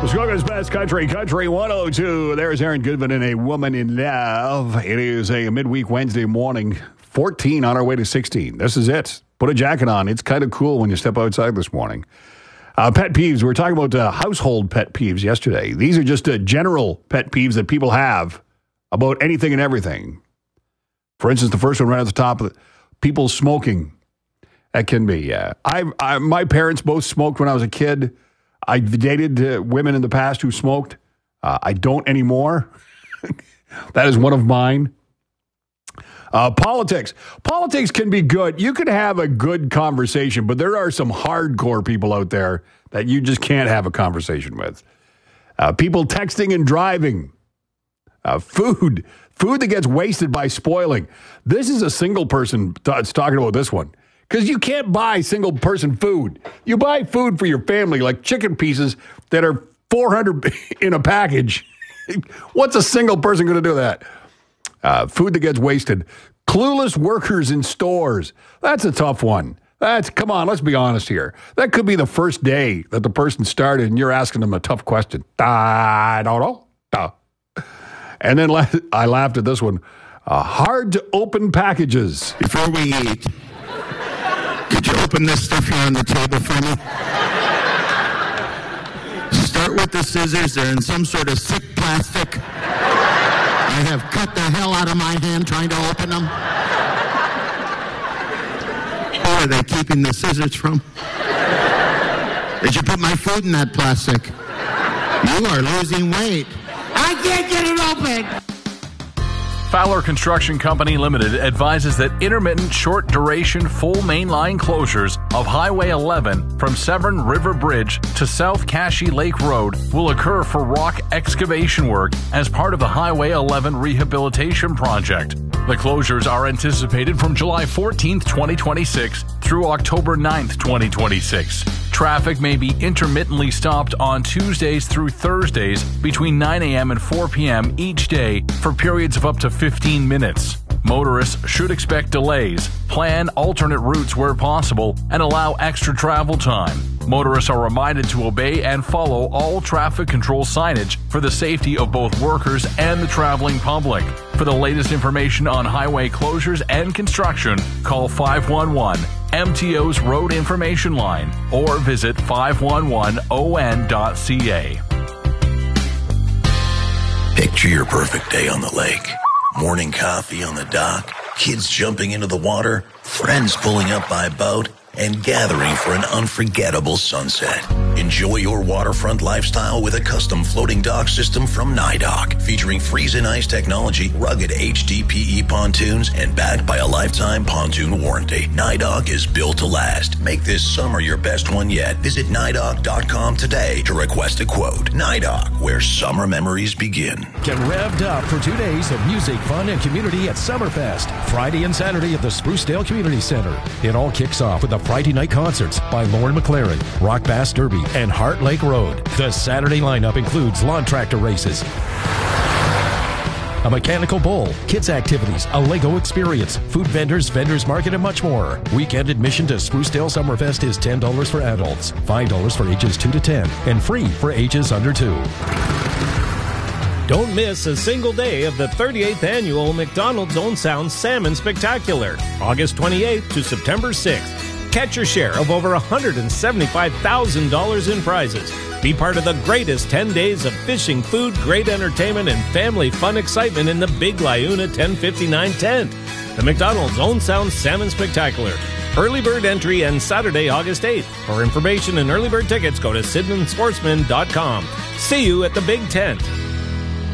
Muskoka's best country, Country 102. There's Aaron Goodman and A Woman in Love. It is a midweek Wednesday morning, 14 on our way to 16. This is it. Put a jacket on. It's kind of cool when you step outside this morning. Pet peeves. We were talking about household pet peeves yesterday. These are just general pet peeves that people have about anything and everything. For instance, the first one right at the top, people smoking. That can be. My parents both smoked when I was a kid. I've dated women in the past who smoked. I don't anymore. That is one of mine. Politics. Politics can be good. You can have a good conversation, but there are some hardcore people out there that you just can't have a conversation with. People texting and driving. Food that gets wasted by spoiling. This is a single person that's talking about this one. Because you can't buy single-person food. You buy food for your family, like chicken pieces that are $400 in a package. What's a single person going to do that? Food that gets wasted. Clueless workers in stores. That's a tough one. Come on, let's be honest here. That could be the first day that the person started and you're asking them a tough question. I don't know. And then I laughed at this one. Hard to open packages. Before we eat... Could you open this stuff here on the table for me? Start with the scissors. They're in some sort of thick plastic. I have cut the hell out of my hand trying to open them. Where are they keeping the scissors from? Did you put my food in that plastic? You are losing weight. I can't get it open. Fowler Construction Company Limited advises that intermittent short-duration full mainline closures of Highway 11 from Severn River Bridge to South Cashy Lake Road will occur for rock excavation work as part of the Highway 11 rehabilitation project. The closures are anticipated from July 14th, 2026 through October 9th, 2026. Traffic may be intermittently stopped on Tuesdays through Thursdays between 9 a.m. and 4 p.m. each day for periods of up to 15 minutes. Motorists should expect delays, plan alternate routes where possible, and allow extra travel time. Motorists are reminded to obey and follow all traffic control signage for the safety of both workers and the traveling public. For the latest information on highway closures and construction, call 511 MTO's Road Information Line or visit 511on.ca. Picture your perfect day on the lake. Morning coffee on the dock, kids jumping into the water, friends pulling up by boat, and gathering for an unforgettable sunset. Enjoy your waterfront lifestyle with a custom floating dock system from NYDOC, featuring freeze and ice technology, rugged HDPE pontoons, and backed by a lifetime pontoon warranty. NYDOC is built to last. Make this summer your best one yet. Visit NYDOC.com today to request a quote. NYDOC, where summer memories begin. Get revved up for 2 days of music, fun, and community at Summerfest. Friday and Saturday at the Sprucedale Community Center. It all kicks off with the Friday night concerts by Lauren McLaren, Rock Bass Derby, and Heart Lake Road. The Saturday lineup includes lawn tractor races, a mechanical bowl, kids activities, a Lego experience, food vendors market, and much more. Weekend admission to Sprucedale Summerfest is $10 for adults, $5 for ages 2 to 10, and free for ages under 2. Don't miss a single day of the 38th annual McDonald's Own Sound Salmon Spectacular, August 28th to September 6th. Catch your share of over $175,000 in prizes. Be part of the greatest 10 days of fishing, food, great entertainment, and family fun excitement in the Big Liuna 1059 tent. The McDonald's Own Sound Salmon Spectacular. Early bird entry and Saturday, August 8th. For information and early bird tickets, go to SidmanSportsman.com. See you at the Big Tent.